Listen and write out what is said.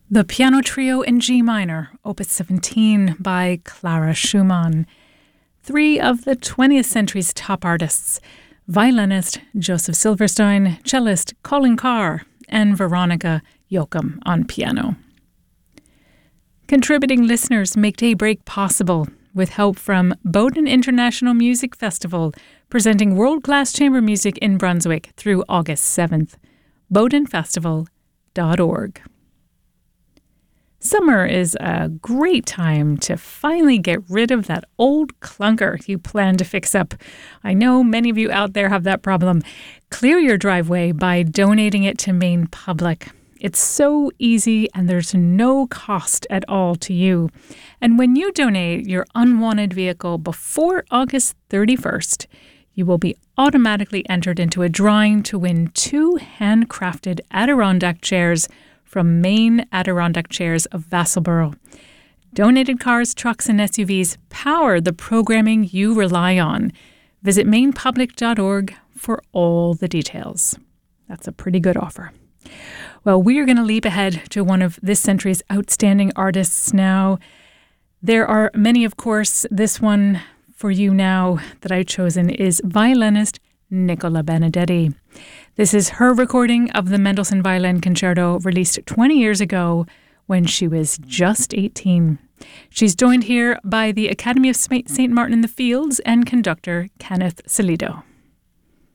The Piano Trio in G Minor, Opus 17 by Clara Schumann. Three of the 20th century's top artists, violinist Joseph Silverstein, cellist Colin Carr, and Veronica Yoakum on piano. Contributing listeners make Daybreak possible with help from Bowden International Music Festival, presenting world-class chamber music in Brunswick through August 7th. bowdenfestival.org. Summer is a great time to finally get rid of that old clunker you plan to fix up. I know many of you out there have that problem. Clear your driveway by donating it to Maine Public. It's so easy and there's no cost at all to you. And when you donate your unwanted vehicle before August 31st, you will be automatically entered into a drawing to win 2 handcrafted Adirondack chairs from Maine Adirondack Chairs of Vassalboro. Donated cars, trucks, and SUVs power the programming you rely on. Visit mainepublic.org for all the details. That's a pretty good offer. Well, we are going to leap ahead to one of this century's outstanding artists now. There are many, of course. This one for you now that I've chosen is violinist Nicola Benedetti. This is her recording of the Mendelssohn Violin Concerto, released 20 years ago when she was just 18. She's joined here by the Academy of St. Martin in the Fields and conductor Kenneth Salido.